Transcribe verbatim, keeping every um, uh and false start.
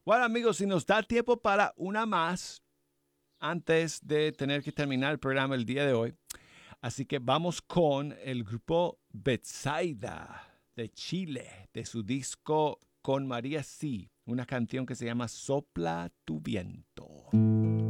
Bueno, amigos, si nos da tiempo para una más antes de tener que terminar el programa el día de hoy. Así que vamos con el grupo Betsaida de Chile, de su disco Con María Sí, una canción que se llama Sopla tu viento.